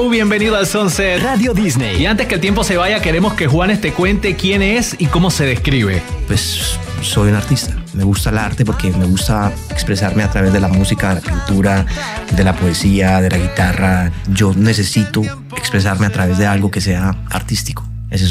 Hello, bienvenido al Sunset Radio Disney. Y antes que el tiempo se vaya, queremos que Juanes te cuente quién es y cómo se describe. Pues soy un artista. Me gusta el arte porque me gusta expresarme a través de la música, de la pintura, de la poesía, de la guitarra. Yo necesito expresarme a través de algo que sea artístico.